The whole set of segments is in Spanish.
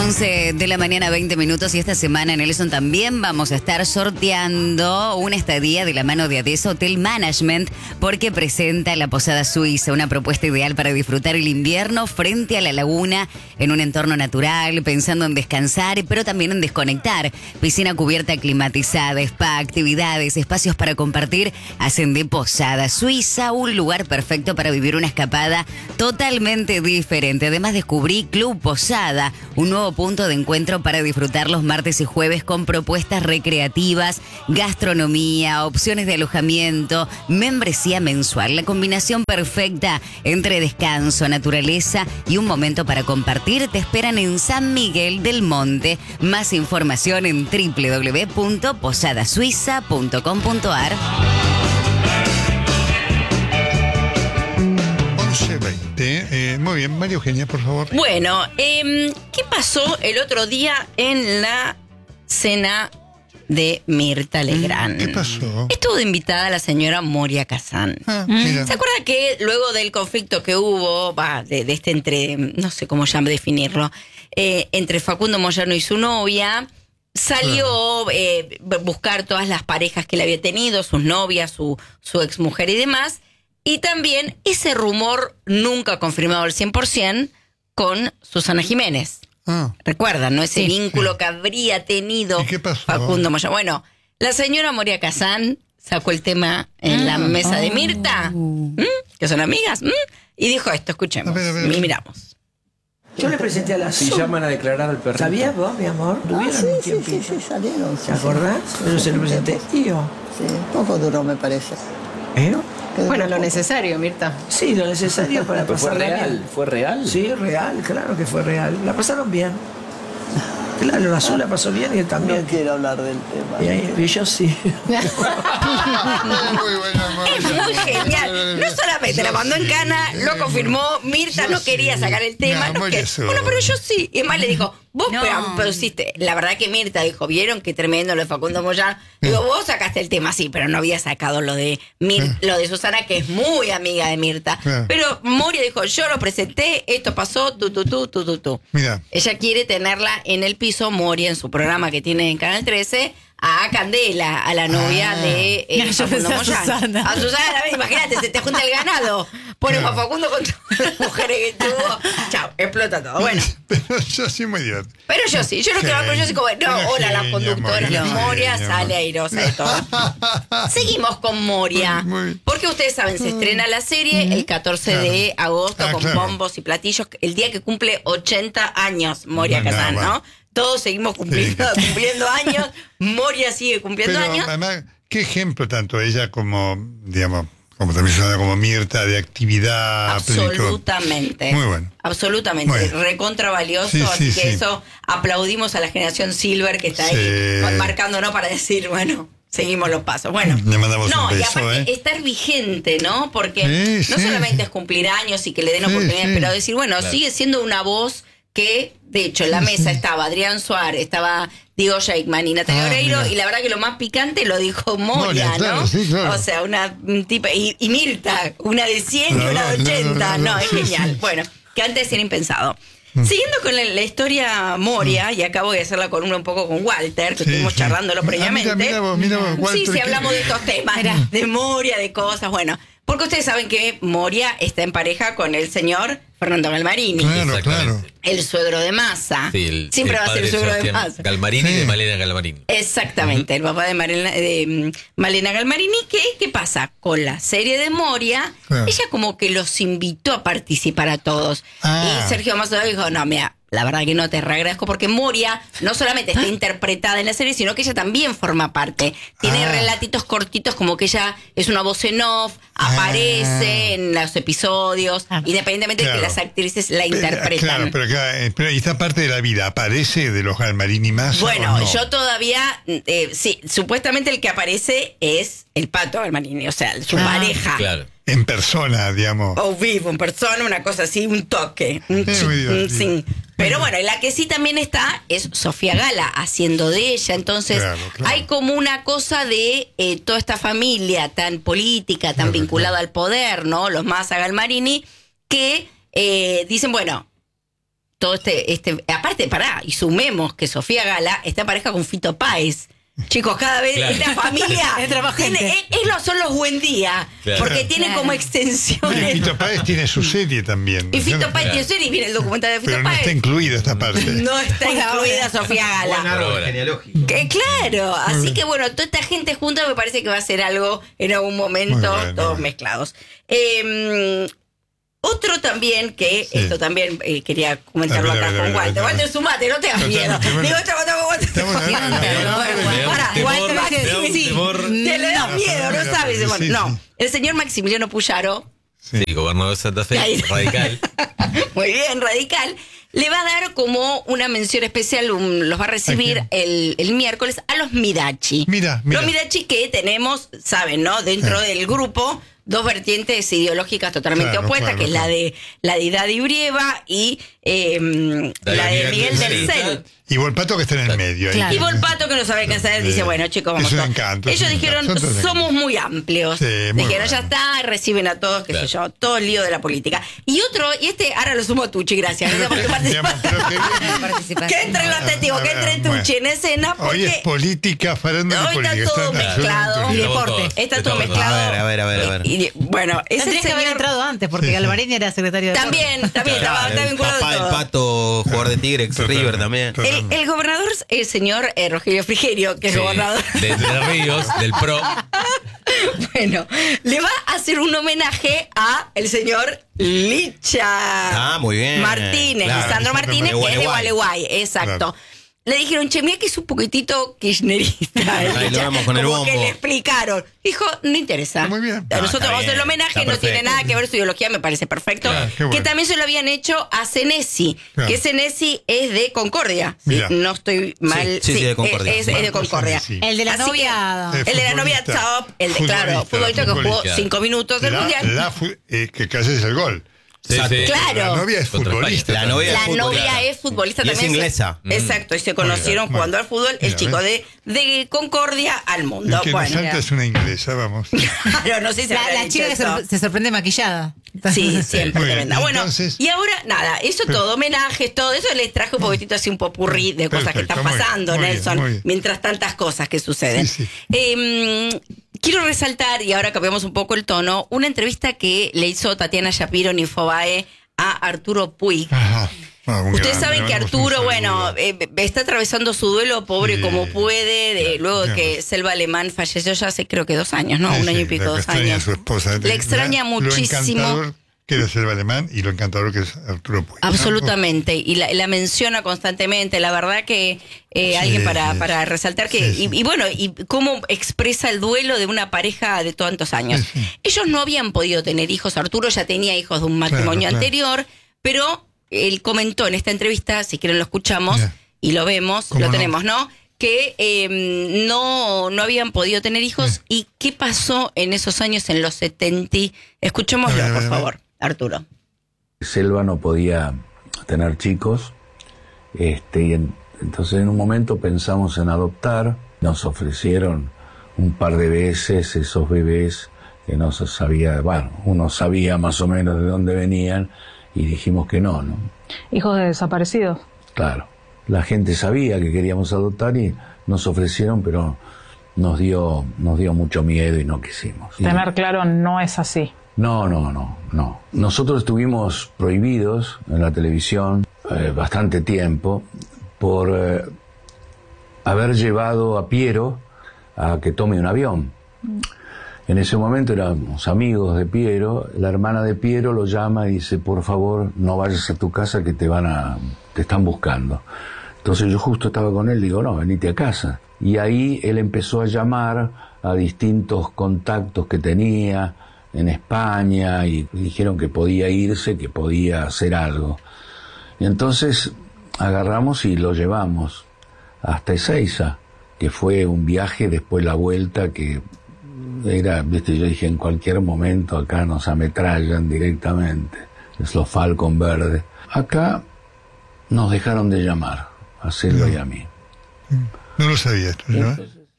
11 de la mañana, 20 minutos, y esta semana, Nelson, también vamos a estar sorteando una estadía de la mano de ADESA Hotel Management, porque presenta la Posada Suiza, una propuesta ideal para disfrutar el invierno frente a la laguna, en un entorno natural, pensando en descansar, pero también en desconectar. Piscina cubierta climatizada, spa, actividades, espacios para compartir, hacen de Posada Suiza un lugar perfecto para vivir una escapada totalmente diferente. Además, descubrí Club Posada, un nuevo punto de encuentro para disfrutar los martes y jueves con propuestas recreativas, gastronomía, opciones de alojamiento, membresía mensual. La combinación perfecta entre descanso, naturaleza y un momento para compartir te esperan en San Miguel del Monte. Más información en www.posadasuiza.com.ar. 11:20. Muy bien, María Eugenia, por favor. Bueno, ¿qué pasó el otro día en la cena de Mirta Legrand? ¿Qué pasó? Estuvo de invitada la señora Moria Kazan. Mira. ¿Se acuerda que luego del conflicto que hubo, de este entre, no sé cómo ya definirlo, entre Facundo Moyano y su novia, salió buscar todas las parejas que él había tenido, sus novias, su exmujer y demás? Y también ese rumor nunca confirmado al 100% con Susana Jiménez. ¿Recuerdan, no? Ese vínculo que habría tenido ¿Y qué pasó? Facundo Moyano. Bueno, la señora Moria Kazan sacó el tema en la mesa de Mirta, que son amigas, y dijo esto, escuchemos, A ver. y miramos. Yo le presenté a la Si llaman a declarar al perrito. ¿Sabías vos, mi amor? ¿Tuvieron un tiempito? Sí, salieron. ¿Te acordás? Yo se lo presenté. ¿Y yo? Sí, poco duró, me parece. ¿Eh? Bueno, lo necesario, Mirta. Sí, lo necesario para ¿Pero fue pasarla real? bien. ¿Fue real? Sí, real, claro que fue real. La pasaron bien. Claro, la azul la pasó bien y él también. No quiero hablar del tema. Y yo sí. Muy buena, María. Es muy genial. No solamente la mandó en cana, lo confirmó. Mirta Yo no quería sí. sacar el tema. No, Moria sí. Bueno, pero yo sí. Y además le dijo, vos No. pero hiciste. La verdad que Mirta dijo, ¿vieron qué tremendo lo de Facundo Moyano? Digo, vos sacaste el tema, sí, pero no había sacado lo de lo de Susana, que es muy amiga de Mirta. Claro. Pero Moria dijo, yo lo presenté, esto pasó, tú. Mira. Ella quiere tenerla en el piso, Moria, en su programa que tiene en Canal 13, a Candela, a la novia de Yo Facundo pensé a Moyano. Susana. A Susana, imagínate, se te junta el ganado. Ponen a Facundo con todas las mujeres que tuvo. Chao, explota todo. Bueno, Pero yo sí muy divertido. pero yo sí, yo no quiero hablar, pero yo sí como, no, Una hola, la genia, conductora, Moria, Moria genia, sale Moria. airosa de todo. Seguimos con Moria, Muy bien. porque ustedes saben, se estrena la serie el 14 de agosto con claro. bombos y platillos, el día que cumple 80 años Moria Bueno, Kazan, bueno. ¿no? Todos seguimos cumpliendo años, Moria sigue cumpliendo Pero años. además, qué ejemplo tanto ella como, digamos, como también Susana, como Mirta, de actividad. Absolutamente. Muy bueno. Absolutamente. Muy bien. Recontra valioso. Sí, así sí, que sí. eso aplaudimos a la generación Silver que está Sí. ahí marcándonos para decir, bueno, seguimos los pasos. Bueno. Le mandamos no, un beso, y aparte estar vigente, ¿no? Porque Sí, no sí, solamente sí. es cumplir años y que le den Sí, oportunidades, sí. pero decir, bueno, sigue siendo una voz que, de hecho, en la mesa estaba Adrián Suárez, estaba Diego Sheikman y Natalia Oreiro, mira. y la verdad que lo más picante lo dijo Moria, Moria, claro, ¿no? sí, claro. O sea, un tipa, y Mirta, una de 100 y una de 80, no, es sí, genial. sí. Bueno, que antes era impensado. Siguiendo con la historia Moria, y acabo de hacer la columna un poco con Walter, que Sí, estuvimos sí. charlándolo previamente. Mira vos, Walter, sí, ¿qué? hablamos de estos temas, de Moria, de cosas, bueno. Porque ustedes saben que Moria está en pareja con el señor Fernando Galmarini, Claro, claro. el suegro de Massa. Sí, Siempre va a ser el suegro de Sebastián Massa. Galmarini Sí. de Malena Galmarini. Exactamente, el papá de Malena Galmarini. ¿Qué pasa? Con la serie de Moria, Claro. ella como que los invitó a participar a todos. Ah. Y Sergio Massa dijo, no, mira, la verdad que no te reagradezco porque Moria no solamente está interpretada en la serie, sino que ella también forma parte. Tiene relatitos cortitos como que ella es una voz en off, aparece en los episodios, independientemente de que Claro. las actrices la interpretan. Claro, pero esta parte de la vida aparece de los Galmarini más. Bueno, ¿o no? yo todavía, sí, supuestamente el que aparece es el Pato Galmarini, o sea, su pareja. Claro. En persona, digamos. O vivo, en persona, una cosa así, un toque. muy divertido. Sí. Pero bueno, la que sí también está es Sofía Gala, haciendo de ella. Entonces, Claro, claro. hay como una cosa de toda esta familia tan política, tan vinculada al poder, ¿no? Los Massa Galmarini, que dicen, bueno, todo aparte, y sumemos que Sofía Gala está en pareja con Fito Páez. Chicos, cada vez esta familia son los buen día, porque tiene como extensiones. Y Fito Páez tiene su serie también. Y Fito Páez tiene serie, y viene el documental de Fito Pero Páez. no está incluida esta parte. No está incluida Sofía Gala. Genealógico. Claro, así que bueno, toda esta gente junta me parece que va a ser algo en algún momento, todos mezclados. Otro también que, esto también quería comentarlo acá con Walter. Walter, sumate, no te hagas miedo. Digo, Walter. Te le da miedo, no sabes. No, el señor Maximiliano Puyaro. Sí, gobernador de Santa Fe, radical. Muy bien, radical. Le va a dar como una mención especial, los va a recibir el miércoles a los Midachi. Mira. Los Midachi que tenemos, saben, ¿no? Dentro del grupo, dos vertientes ideológicas totalmente opuestas, que es la de Daddy Brieva y la de Miguel del Cel. Y Volpato que está en el medio. Claro. Y Volpato que no sabe qué hacer, dice, bueno, chicos, vamos todos. Ellos dijeron, somos muy amplios. Dijeron, ya está, reciben a todos, qué sé yo, todo el lío de la política. Y ahora lo sumo a Tucci, gracias. Porque que entre los testigos, que entre Tucci en escena, porque hoy es política, farándula y política. Hoy está todo mezclado. Y deporte. Está todo mezclado. A ver. Y bueno, ese tendrías que haber entrado antes, porque Galvarini era secretario de También, estaba vinculado papá, todo. El Pato, jugador de Tigre, ex River también. El gobernador, el señor Rogelio Frigerio, que es gobernador de Ríos, del PRO. Bueno, le va a hacer un homenaje a el señor Licha muy bien. Martínez, Lisandro Martínez, que es de Gualeguay, exacto. Claro. Le dijeron, che, mira que es un poquitito kirchnerista. Ahí lo vemos con el bombo. Que le explicaron. Dijo, no interesa. Muy bien. Nosotros vamos a hacer el homenaje, no tiene nada que ver su ideología, me parece perfecto. Claro, que también se lo habían hecho a Senesi, que Senesi es de Concordia. No estoy mal. Sí, de Concordia. Es de Concordia. El de la novia. El de la novia top, claro, futbolista que jugó 5 minutos del Mundial. Que casi es el gol. Sí. La novia es futbolista. La novia es futbolista y también. Es inglesa. Exacto, y se conocieron jugando al fútbol, el chico de Concordia al mundo. Que nos salta es una inglesa, vamos. Claro, no sé si la chica que se sorprende maquillada. Sí, siempre tremenda. Bueno, entonces, y ahora, nada, eso todo, homenajes, todo eso les traje un poquitito así un popurrí de cosas que están pasando, Nelson, mientras tantas cosas que suceden. Quiero resaltar, y ahora cambiamos un poco el tono, una entrevista que le hizo Tatiana Shapiro en Infobae a Arturo Puig. Ustedes saben que Arturo, está atravesando su duelo, pobre como puede, luego de que Selva Alemán falleció ya hace creo que 2 años, ¿no? Un año y pico, 2 años. A su esposa. Le extraña muchísimo. Que era Selva Alemán y lo encantador que es Arturo Puig. Absolutamente, y la menciona constantemente. La verdad que alguien para resaltar que y bueno, y cómo expresa el duelo de una pareja de tantos años. Ellos no habían podido tener hijos. Arturo ya tenía hijos de un matrimonio anterior, pero él comentó en esta entrevista, si quieren lo escuchamos y lo vemos, lo tenemos, ¿no? Que no habían podido tener hijos. ¿Y qué pasó en esos años, en los 70? Escuchémoslo, por favor. Arturo. Selva no podía tener chicos, entonces en un momento pensamos en adoptar, nos ofrecieron un par de veces esos bebés que no se sabía, uno sabía más o menos de dónde venían y dijimos que no. ¿Hijos de desaparecidos? Claro, la gente sabía que queríamos adoptar y nos ofrecieron, pero nos dio mucho miedo y no quisimos. Tener claro, no es así. No. Nosotros estuvimos prohibidos en la televisión bastante tiempo por haber llevado a Piero a que tome un avión. En ese momento éramos amigos de Piero, la hermana de Piero lo llama y dice, por favor, no vayas a tu casa que te están buscando. Entonces yo justo estaba con él, digo, no, venite a casa. Y ahí él empezó a llamar a distintos contactos que tenía en España y dijeron que podía irse, que podía hacer algo. Y entonces agarramos y lo llevamos hasta Ezeiza, que fue un viaje, después la vuelta, que era, yo dije, en cualquier momento acá nos ametrallan directamente, es los Falcon Verde. Acá nos dejaron de llamar, a Selva y a mí. No lo sabía esto, ¿no?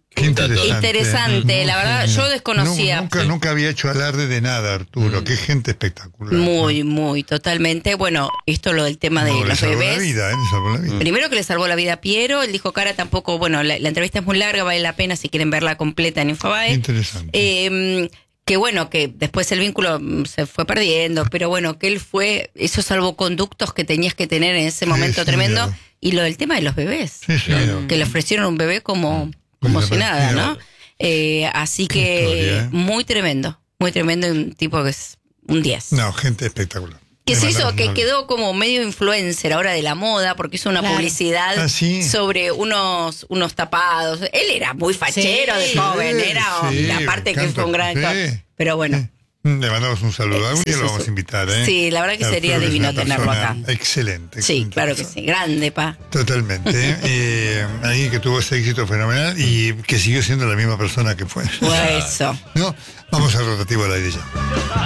Qué Interesante, la verdad, yo desconocía. Nunca había hecho alarde de nada, Arturo. Qué gente espectacular. Muy, totalmente. Bueno, esto lo del tema de le los salvó bebés. la vida, le salvó la vida. Primero que le salvó la vida a Piero, él dijo Cara tampoco, bueno, la entrevista es muy larga, vale la pena si quieren verla completa en Infobae. Interesante. Que bueno, que después el vínculo se fue perdiendo, pero bueno, que él fue esos salvoconductos que tenías que tener en ese momento tremendo. Señor. Y lo del tema de los bebés, señor. que le ofrecieron un bebé como si nada, ¿no? Así que historia, muy tremendo, un tipo que es un 10. No, gente espectacular. Que se Me hizo, mandaron que un- quedó como medio influencer ahora de la moda, porque hizo una publicidad sobre unos tapados. Él era muy fachero de joven, era la parte que fue un gran... Pero bueno. Le mandamos un saludo. Algún día lo vamos a invitar, ¿eh? Sí, la verdad que sería Arturo es divino una tenerlo persona acá. Excelente. Sí, claro que sí. Grande, pa. Totalmente. Alguien que tuvo ese éxito fenomenal y que siguió siendo la misma persona que fue. Eso. ¿No? Vamos al rotativo al aire ya.